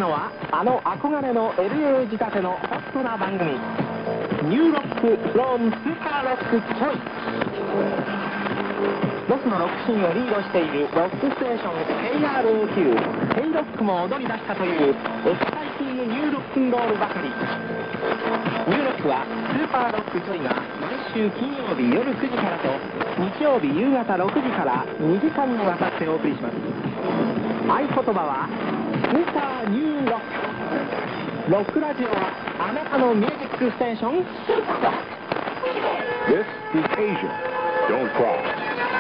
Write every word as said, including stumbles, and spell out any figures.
のはあの憧れの エルエー 仕立てのホットな番組ニューロックフロムスーパーロックチョイス。ロスのロックシーンをリードしているロックステーション ケーアールオーキュー ヘイロックも踊り出したというエキサイティングニューロックンロールばかり。ニューロックはスーパーロックチョイが毎週金曜日夜くじからと日曜日夕方ろくじからにじかんにわたってお送りします。合言葉はスーパーニューロック。ロックラジオはあなたのミュージックステーション。 This is Asia. Don't cry.